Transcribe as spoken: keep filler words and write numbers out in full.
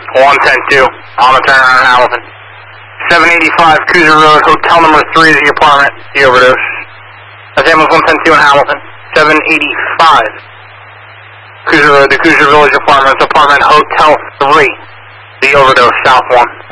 one ten two, on the turnaround in Hamilton. seven eighty-five Cruiser Road, hotel number three is the apartment, the overdose. That's ambulance one ten two in Hamilton. seven eighty-five Cruiser Road, the Cruiser Village Apartments, apartment hotel three, the overdose, south one.